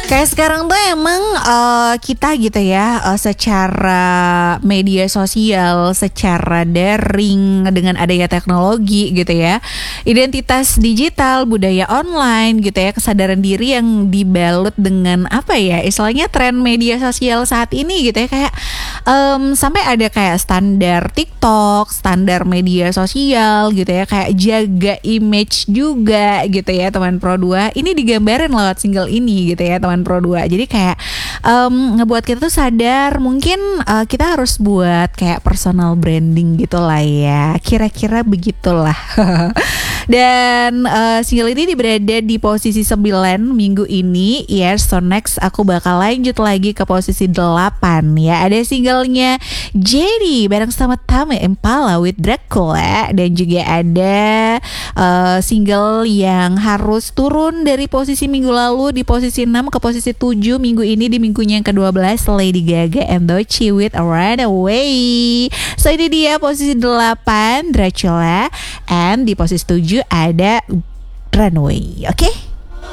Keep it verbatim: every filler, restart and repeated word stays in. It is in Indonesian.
Kayak sekarang tuh emang uh, kita gitu ya, uh, secara media sosial, secara daring dengan adanya teknologi gitu ya, identitas digital, budaya online gitu ya, kesadaran diri yang dibalut dengan apa ya, istilahnya tren media sosial saat ini gitu ya, kayak um, sampai ada kayak standar TikTok, standar media sosial gitu ya, kayak jaga image juga gitu ya teman Pro dua. Ini digambarin lewat single ini gitu ya teman Pro dua. Jadi kayak um, ngebuat kita tuh sadar mungkin uh, kita harus buat kayak personal branding gitu lah ya. Kira-kira begitulah. Dan uh, single ini berada di posisi sembilan minggu ini. Yes, so next aku bakal lanjut lagi ke posisi delapan ya. Ada singlenya Jadi bareng sama Tame Impala with Dracula. Dan juga ada uh, single yang harus turun dari posisi minggu lalu di posisi enam ke posisi tujuh minggu ini di minggunya yang kedua belas, Lady Gaga and Doechii with Runaway. So ini dia posisi delapan Dracula, and di posisi tujuh ada Runaway. Oke, okay?